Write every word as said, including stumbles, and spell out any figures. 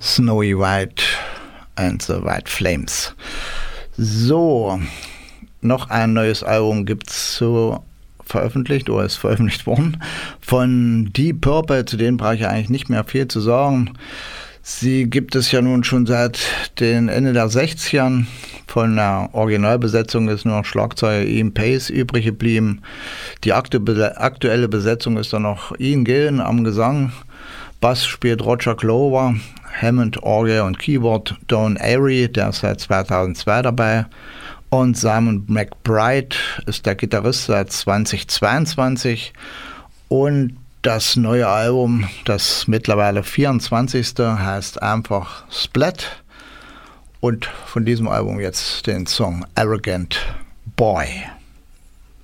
Snowy White and the White Flames. So, noch ein neues Album gibt es so veröffentlicht oder ist veröffentlicht worden von Deep Purple, zu denen brauche ich eigentlich nicht mehr viel zu sagen. Sie gibt es ja nun schon seit den Ende der sechzigern. Von der Originalbesetzung ist nur noch Schlagzeuger Ian Pace übrig geblieben. Die aktuelle Besetzung ist dann noch Ian Gillan am Gesang. Bass spielt Roger Glover, Hammond, Orgel und Keyboard Don Airey, der ist seit zweitausendzwei dabei. Und Simon McBride ist der Gitarrist seit zweitausendzweiundzwanzig. Und das neue Album, das mittlerweile vierundzwanzigste heißt einfach Splat. Und von diesem Album jetzt den Song Arrogant Boy.